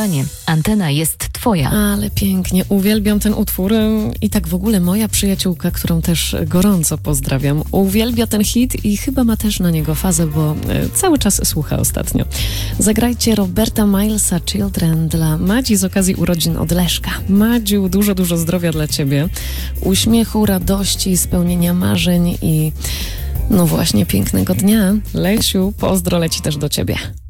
Kochanie, antena jest twoja. Ale pięknie, uwielbiam ten utwór i tak w ogóle moja przyjaciółka, którą też gorąco pozdrawiam, uwielbia ten hit i chyba ma też na niego fazę, bo cały czas słucha ostatnio. Zagrajcie Roberta Milesa Children dla Madzi z okazji urodzin od Leszka. Madziu, dużo zdrowia dla ciebie, uśmiechu, radości, spełnienia marzeń i no właśnie pięknego dnia. Lesiu, pozdro leci też do ciebie.